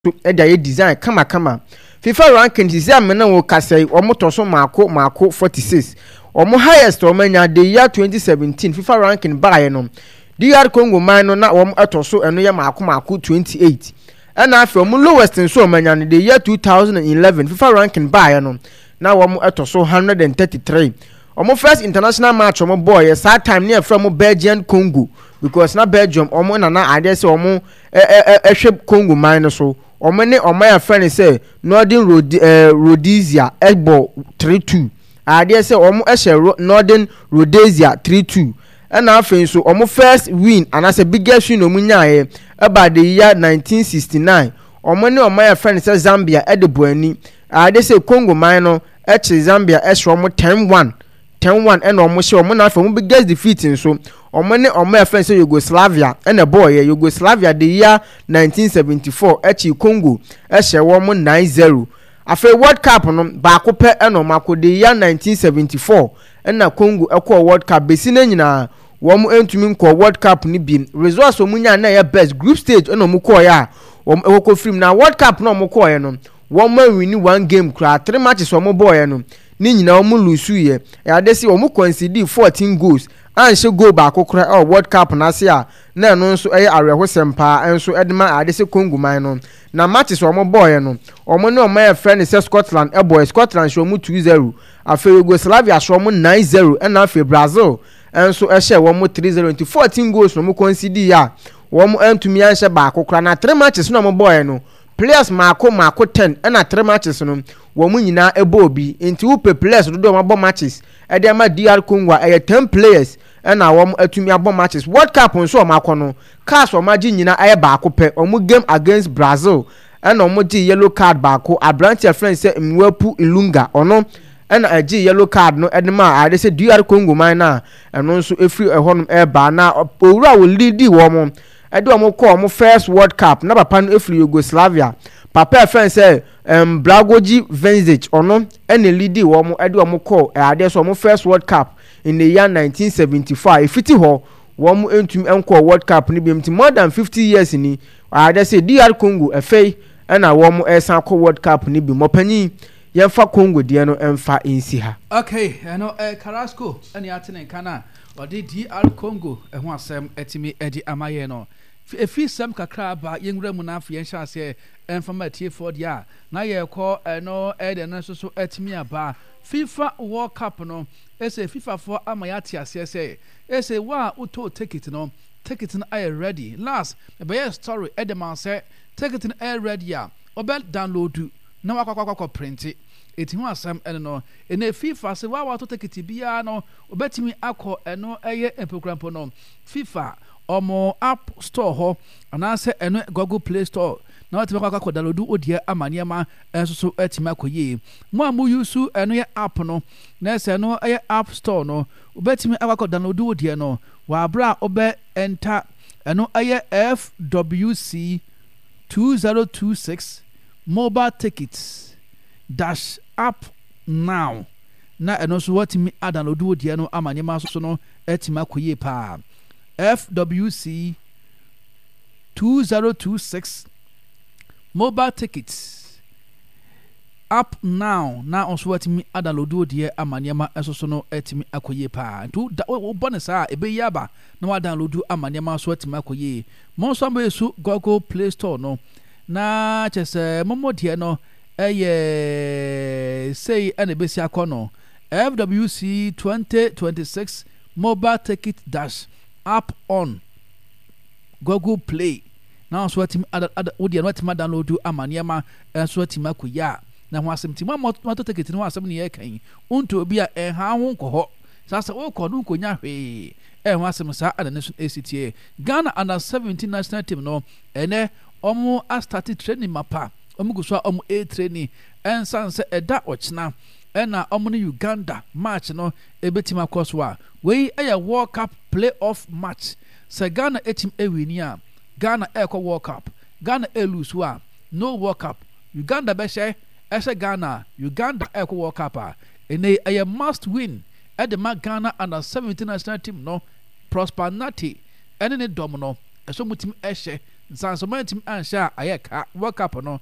ɛda yɛ design kama FIFA rankings is amena wo kasai omo toso mako 46 omo highest omo nya the year 2017 FIFA ranking bae no DR Congo man no na omo atoso eno ye mako 28 ɛna afi omo lowest nso omo nya the year 2011 FIFA ranking bae no na omo atoso 133 omo first international match omo boy sad time near from Belgian Congo because na Belgium omo na ade se omo ehwe Congo man no so omo ne omo ya friend say Northern Rhodesia egbo 3-2 ade se omo ehwe Northern Rhodesia 3-2 na afen so omo first win and as a biggest win omo nyae about the year 1969 omo ne omo ya friend say Zambia edeboani ade se Congo man no eche Zambia ehwe omo 10-1 and omo she omo na afen omo biggest defeat nso omo ne omo ya friend say Yugoslavia and a boy Yugoslavia the year 1974 echi Congo ehye womo 9-0 afa World Cup no ba ko pe eno mako the year 1974 na Congo ekọ World Cup besi na nyina womo entumi nkọ World Cup ni bi results omo nya na ya best group stage eno mo kọ ya womo ekọ film na World Cup no mo kọ ya no womo win one game kra 3 matches womo boy no ni nyina womo lose ye ya de si womo concede 14 goals anshe goal ba kokora World Cup na se a na no nso areho sempa enso edema ade se Congo man no na matches omo boy no omo ne omo ya friend se Scotland boy Scotland show mu 2-0 afa Yugoslavia show mu 9-0 na afa Brazil enso ehye womo 3-0 14 goals no mu concede ya womo entumi anshe ba kokora na 3 matches no omo boy no players mako 10 na 3 matches no womo nyina ebo obi enti wo players do do mabo matches ede ma DR Congo 10 players na wom atumi abo matches World Cup nso omako no cars omaji nyina ba akopɛ omu game against Brazil na omuji yellow card baako Abrantia friend say Mwepu Ilunga ono na agi yellow card no edema ade say DR Congo man na eno nso efri ehonum ba na owura wo lead wom ede omu call omu first World Cup na papa no efri Yugoslavia papa friend say Blagoji Venzic ono ene lead wom ede omu call ade so omu first World Cup in the year 1975 fiti ho wom entum enko World Cup ni bi more than 50 years ni ade say DR Congo efei na wom esan ko World Cup ni bi mopani yemfa Congo de no emfa ensi ha okay no Carrasco ani atene kana odi DR Congo eho asem etimi edi amaye no efi sam kakra ba yenwura mu na afi yen sha se emfa matie for dia na ye ko no ede no so etimi aba FIFA World Cup no ese FIFA for amayati asese ese wa uto ticket no are ready last be story edeman say ticket are ready ya obel download na wakwa print it hu asam ene no ene FIFA se wa to ticket bia no obetimi akọ eno eye empokrampo no FIFA omo app store ho anase eno Google Play Store na wati makwa download odie amaniema enso so atima koye mo amu use eno ye app no na se no ye app store no obetimi akwa download odie no wa bra obe enter eno ye FWC 2026 mobile tickets dash app now na eno so watimi download odie no amaniema so no atima koye pa FWC 2026 mobile tickets app now na also watimi download de amaniema eso no etimi akoye pa to bonus a ebe yaba na wa download amaniema so etimi akoye mo so am yesu Google Play Store no na chese momo de no say ene besi akono FWC 2026 mobile ticket dash app on Google Play na so atimi wodi no atimi download amaniema so atimi akoya na ho asem timi moto ticket no asem ne yekan unto obi a ha ho nkoho sasa wo ko no nkonya hwe ho asem sa adane so ACTA Ghana under 17 national team no ene omo a start training mapa omo guso omo a training ensanse eda ochna ena omo ne Uganda match no ebetima koswa we aya World Cup playoff match se Ghana etim ewini a Ghana eko World Cup Ghana lose wa no World Cup Uganda be she Ghana Uganda eko World Cup ene a must win at the Ghana under 17 national team no Prosper Nati ene ne dom no eso mutim ehye nsansoma ntimi anhyɛ a ayɛ ka world cup no